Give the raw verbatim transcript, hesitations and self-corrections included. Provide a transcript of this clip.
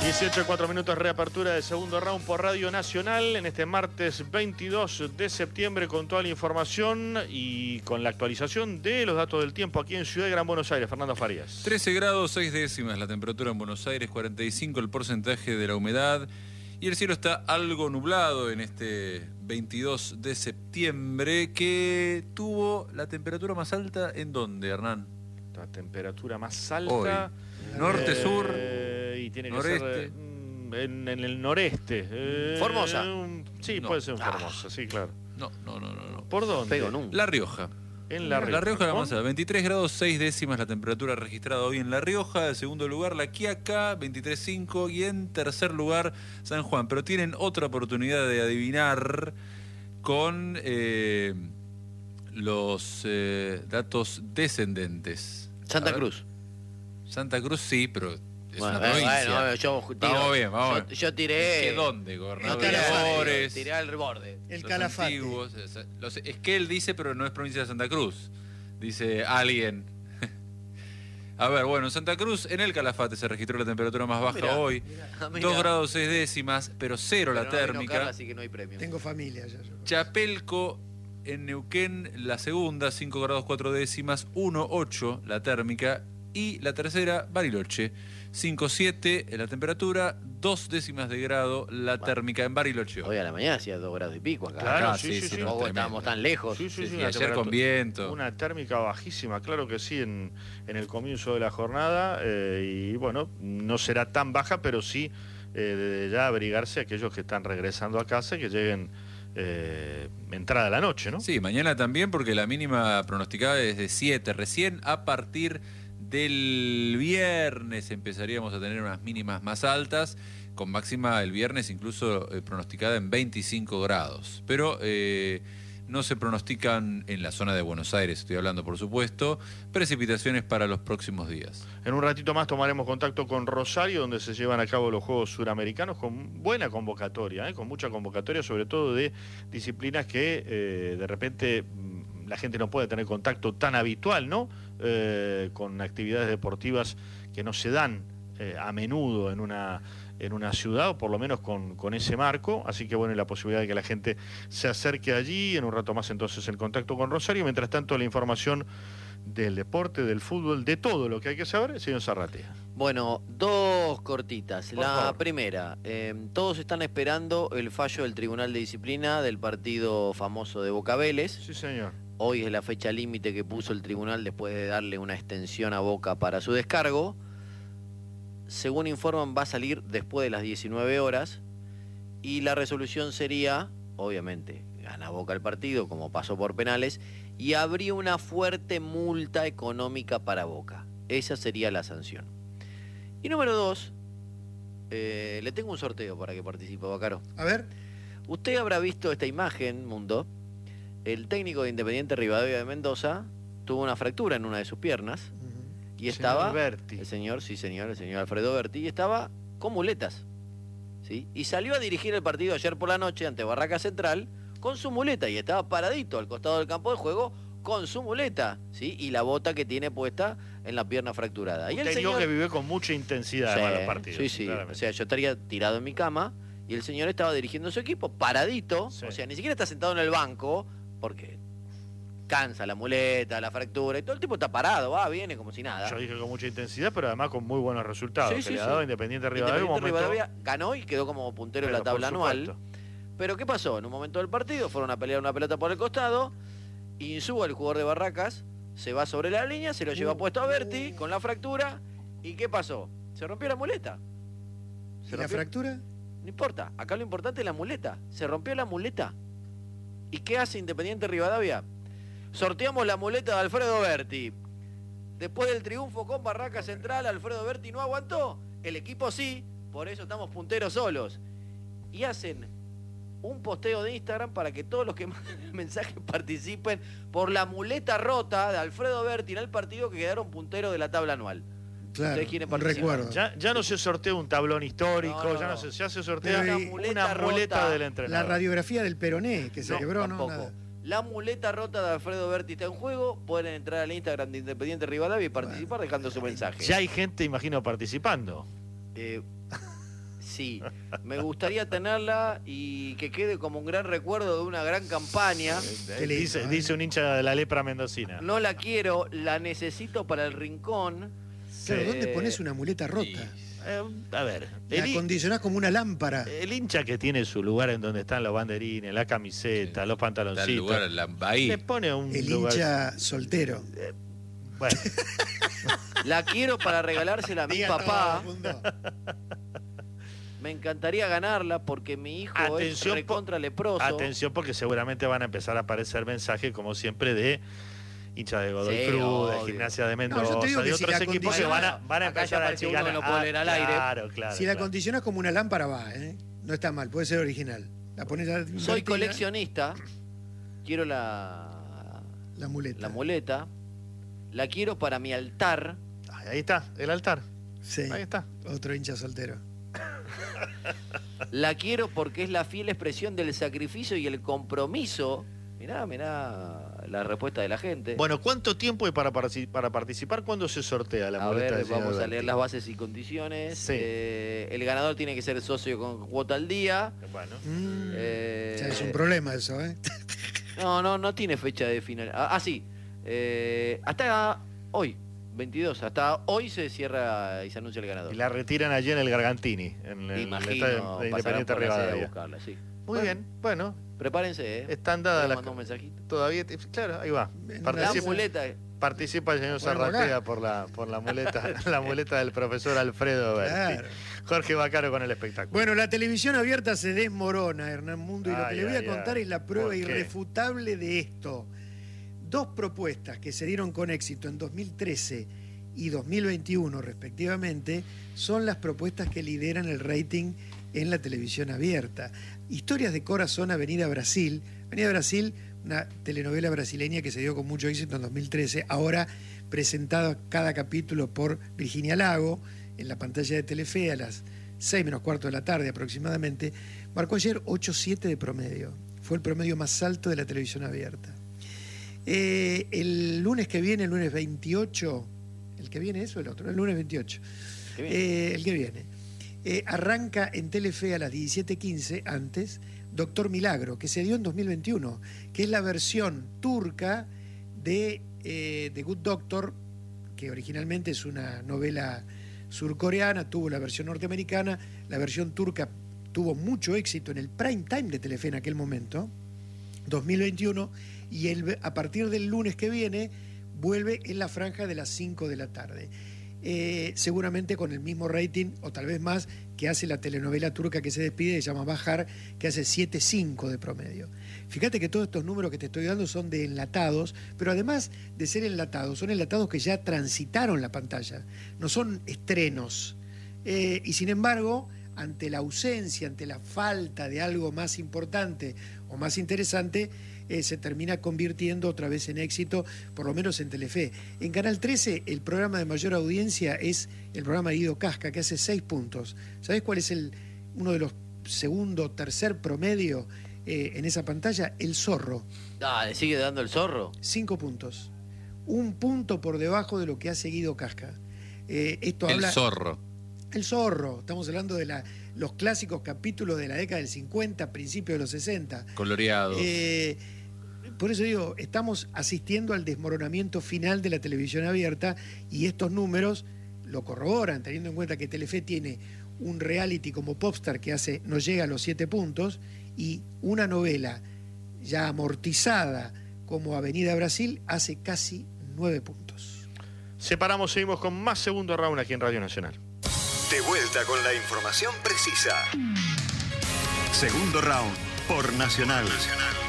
dieciocho, cuatro minutos, reapertura del segundo round por Radio Nacional en este martes veintidós de septiembre con toda la información y con la actualización de los datos del tiempo aquí en Ciudad de Gran Buenos Aires. Fernando Farías. trece grados, seis décimas la temperatura en Buenos Aires, cuarenta y cinco el porcentaje de la humedad y el cielo está algo nublado en este veintidós de septiembre, que tuvo la temperatura más alta ¿en dónde, Hernán? La temperatura más alta. Hoy. Norte, eh, sur, y tiene que noreste. ser eh, en, en el noreste. Eh, Formosa. un- sí, No. puede ser en Ah. Formosa, sí, claro. No, no, no, no. no. ¿Por dónde? Pego nunca. La Rioja. En La Rioja. La Rioja la ¿Con? más alta, veintitrés grados, seis décimas la temperatura registrada hoy en La Rioja. En segundo lugar, La Quiaca, veintitrés punto cinco. Y en tercer lugar, San Juan. Pero tienen otra oportunidad de adivinar con eh, los eh, datos descendentes. Santa A ver. Cruz. Santa Cruz sí, pero es Bueno, una provincia. bueno, yo tiro, Vamos bien, vamos yo, bien. yo tiré. ¿Qué dónde? No Gobernador tiré, de al- Labores, tiré al borde. El los Calafate. antiguos, o sea, los- es que él dice, pero no es provincia de Santa Cruz. Dice alguien. A ver, bueno, en Santa Cruz, en el Calafate se registró la temperatura más baja Mirá, hoy. Ah, mirá. dos grados seis décimas, pero cero Pero la no vino térmica. Carla, así que no hay premio. Tengo familia ya. yo. Chapelco, en Neuquén, la segunda, cinco grados cuatro décimas, uno coma ocho la térmica. Y la tercera, Bariloche, cinco coma siete la temperatura, dos décimas de grado la térmica en Bariloche. Hoy a la mañana hacía dos grados y pico acá. Claro, Acá, sí, sí, sí. Tampoco tremendo. estábamos tan lejos. Sí, sí, Sí, sí, y una ayer temperatura- con viento. Una térmica bajísima, claro que sí, en, en el comienzo de la jornada. eh, y bueno, no será tan baja, pero sí eh, de ya abrigarse a aquellos que están regresando a casa y que lleguen eh, entrada de la noche, ¿no? Sí, mañana también, porque la mínima pronosticada es de siete. Recién a partir del viernes empezaríamos a tener unas mínimas más altas, con máxima el viernes incluso eh, pronosticada en veinticinco grados. Pero eh, no se pronostican en la zona de Buenos Aires, estoy hablando por supuesto, precipitaciones para los próximos días. En un ratito más tomaremos contacto con Rosario, donde se llevan a cabo los Juegos Suramericanos, con buena convocatoria, ¿eh? Con mucha convocatoria, sobre todo de disciplinas que eh, de repente mm, la gente no puede tener contacto tan habitual, ¿no? Eh, con actividades deportivas que no se dan eh, a menudo en una, en una ciudad, o por lo menos con, con ese marco. Así que bueno, y la posibilidad de que la gente se acerque allí. En un rato más entonces el contacto con Rosario. Mientras tanto, la información del deporte, del fútbol, de todo lo que hay que saber, señor Zarratea. Bueno, dos cortitas. Por La favor. primera, eh, todos están esperando el fallo del Tribunal de Disciplina del partido famoso de Boca Vélez. Sí, señor. Hoy es la fecha límite que puso el tribunal después de darle una extensión a Boca para su descargo. Según informan, va a salir después de las diecinueve horas y la resolución sería, obviamente, gana Boca el partido como pasó por penales y habría una fuerte multa económica para Boca. Esa sería la sanción. Y número dos, eh, le tengo un sorteo para que participe, Bacaro. A ver. Usted habrá visto esta imagen, Mundo. El técnico de Independiente Rivadavia de Mendoza tuvo una fractura en una de sus piernas y estaba... Señor Berti. El señor, sí señor, el señor Alfredo Berti, y estaba con muletas. ¿Sí? Y salió a dirigir el partido ayer por la noche ante Barraca Central con su muleta y estaba paradito al costado del campo de juego con su muleta, ¿sí? Y la bota que tiene puesta en la pierna fracturada. Y Un el técnico señor... que vive con mucha intensidad Sí, en los partidos. sí, sí. claramente. O sea, yo estaría tirado en mi cama y el señor estaba dirigiendo su equipo paradito. Sí. O sea, ni siquiera está sentado en el banco porque cansa la muleta, la fractura y todo el tipo está parado, va, viene como si nada. Yo dije con mucha intensidad, pero además con muy buenos resultados. Sí, que sí, le ha sí. dado Independiente Rivadavia. un Independiente momento- Rivadavia ganó y quedó como puntero en pero la tabla por anual. supuesto. Pero ¿qué pasó? En un momento del partido fueron a pelear una pelota por el costado. Insúa, el jugador de Barracas, se va sobre la línea, se lo lleva Uh, puesto a Berti uh. con la fractura. ¿Y qué pasó? Se rompió la muleta. ¿Y Se la rompió- fractura? No importa, acá lo importante es la muleta. Se rompió la muleta. ¿Y qué hace Independiente Rivadavia? Sorteamos la muleta de Alfredo Berti. Después del triunfo con Barraca Central, Alfredo Berti no aguantó. El equipo sí, por eso estamos punteros solos. Y hacen un posteo de Instagram para que todos los que manden el mensaje participen por la muleta rota de Alfredo Berti en el partido que quedaron punteros de la tabla anual. Claro, Ustedes quieren un participar. recuerdo. Ya, ya no se sortea un tablón histórico, No, no, ya no no. se, ya se sortea Pero una y- muleta, muleta rota. del La entrenador. radiografía del peroné, que se No, quebró, ¿no? Tampoco. Nada. La muleta rota de Alfredo Berti está en juego. Pueden entrar al Instagram de Independiente Rivadavia y participar dejando su mensaje. Ya hay gente, imagino, participando. Eh, Sí, me gustaría tenerla y que quede como un gran recuerdo de una gran campaña. Eh, dice, lindo, dice ¿eh? un hincha de la lepra mendocina. No la quiero, la necesito para el rincón. Claro, Eh, ¿dónde pones una muleta rota? Y- Eh, a ver, La el, hi- acondicionás como una lámpara. el hincha que tiene su lugar en donde están los banderines, la camiseta, Sí. los Da pantaloncitos, el lugar, la- ahí. le pone un El lugar. hincha soltero. Bueno, La quiero para regalársela a mi Diga papá. todo, mundo. Me encantaría ganarla porque mi hijo Atención, es recontra leproso. atención porque seguramente van a empezar a aparecer mensajes, como siempre, de hinchas de Godoy Sí, Cruz, obvio. de Gimnasia de yo Mendoza, te digo que de si otros la equipos que van a, van a Acá ya empezar a apareció decir uno que no gana- puede leer al aire. Claro, claro. Si la claro. acondicionás como una lámpara va, ¿eh? No está mal, puede ser original. La pones a Soy invertida, coleccionista. Quiero la, La muleta. la muleta. La quiero para mi altar. Ay, ahí está, el altar. Sí, Ahí está. otro hincha soltero. La quiero porque es la fiel expresión del sacrificio y el compromiso. Mirá, mirá la respuesta de la gente. Bueno, ¿cuánto tiempo hay para, partici- para participar? ¿Cuándo se sortea la a muleta ver, de vamos a Gilberti? leer las bases y condiciones. Sí. Eh, el ganador tiene que ser socio con cuota al día. Bueno, Mm, Eh, ya es un problema eso, ¿eh? No, no, no tiene fecha de final. Ah, ah, sí. Eh, hasta hoy, veintidós. Hasta hoy se cierra y se anuncia el ganador. y la retiran allí en el Gargantini, en el Imagino, estadio de pasarán Independiente por la sede a Rivadavia. buscarla, sí. Muy Bueno, bien, bueno, Prepárense, ¿eh? están Voy a dadas las... mandar un mensajito. Todavía, te- claro, ahí va. En La Participa, muleta. participa el señor Ponemos acá. Zarratea por la, por la muleta, la muleta del profesor Alfredo Berti. Claro. Jorge Bacaro con el espectáculo. Bueno, la televisión abierta se desmorona, Hernán Mundo, y lo que Ay, le voy a ay, contar ay. es la prueba ¿Por qué? irrefutable de esto. Dos propuestas que se dieron con éxito en dos mil trece y dos mil veintiuno, respectivamente, son las propuestas que lideran el rating en la televisión abierta. Historias de Corazón, Avenida Brasil. Avenida Brasil, una telenovela brasileña que se dio con mucho éxito en dos mil trece, ahora presentada cada capítulo por Virginia Lago en la pantalla de Telefe a las seis menos cuarto de la tarde aproximadamente, marcó ayer ocho coma siete de promedio. Fue el promedio más alto de la televisión abierta. Eh, el lunes que viene, el lunes veintiocho, ¿el que viene eso o el otro? El lunes veintiocho. Qué bien. Eh, el que viene. Eh, arranca en Telefe a las diecisiete quince, antes, Doctor Milagro, que se dio en dos mil veintiuno, que es la versión turca de eh, The Good Doctor, que originalmente es una novela surcoreana, tuvo la versión norteamericana, la versión turca tuvo mucho éxito en el prime time de Telefe en aquel momento, dos mil veintiuno, y el, a partir del lunes que viene vuelve en la franja de las cinco de la tarde. Eh, seguramente con el mismo rating, o tal vez más, que hace la telenovela turca que se despide, se llama Bajar, que hace siete coma cinco de promedio. Fíjate que todos estos números que te estoy dando son de enlatados, pero además de ser enlatados, son enlatados que ya transitaron la pantalla, no son estrenos. Eh, y sin embargo, ante la ausencia, ante la falta de algo más importante o más interesante, eh, se termina convirtiendo otra vez en éxito, por lo menos en Telefe. En Canal trece, el programa de mayor audiencia es el programa de Guido Casca, que hace seis puntos. ¿Sabés cuál es el, uno de los segundo, tercer promedio eh, en esa pantalla? El Zorro, Ah, ¿le sigue dando el zorro? cinco puntos. Un punto por debajo de lo que ha seguido Casca. Eh, esto El habla... zorro. El Zorro, estamos hablando de la, los clásicos capítulos de la década del cincuenta, principios de los sesenta. Coloreados. Eh, por eso digo, estamos asistiendo al desmoronamiento final de la televisión abierta y estos números lo corroboran, teniendo en cuenta que Telefe tiene un reality como Popstar que hace no llega a los siete puntos y una novela ya amortizada como Avenida Brasil hace casi nueve puntos. Separamos, seguimos con más segundo round aquí en Radio Nacional. De vuelta con la información precisa. Segundo round por Nacional. Nacional.